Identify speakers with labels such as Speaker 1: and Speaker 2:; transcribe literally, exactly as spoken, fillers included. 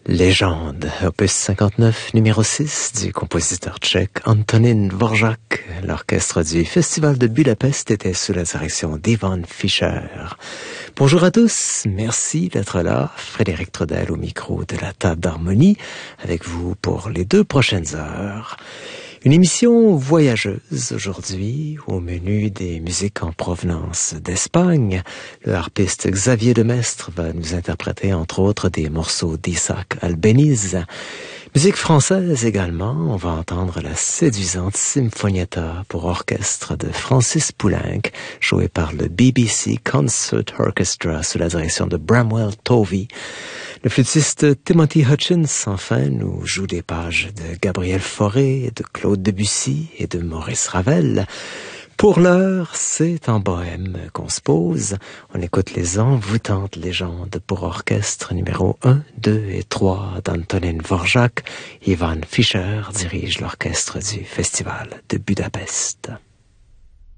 Speaker 1: Légende, opus cinquante-neuf, numéro six, du compositeur tchèque Antonín Dvořák. L'orchestre du Festival de Budapest était sous la direction d'Ivan Fischer. Bonjour à tous, merci d'être là. Frédéric Trudel au micro de la table d'harmonie, avec vous pour les deux prochaines heures. Une émission voyageuse aujourd'hui, au menu des musiques en provenance d'Espagne. Le harpiste Xavier Demestre va nous interpréter entre autres des morceaux d'Isaac Albéniz. Musique française également, on va entendre la séduisante Sinfonietta pour orchestre de Francis Poulenc, jouée par le B B C Concert Orchestra sous la direction de Bramwell Tovey. Le flûtiste Timothy Hutchins, enfin, nous joue des pages de Gabriel Fauré, de Claude Debussy et de Maurice Ravel. Pour l'heure, c'est en bohème qu'on se pose. On écoute les envoûtantes légendes pour orchestre numéro un, deux et trois d'Antonín Dvořák. Ivan Fischer dirige l'orchestre du Festival de Budapest.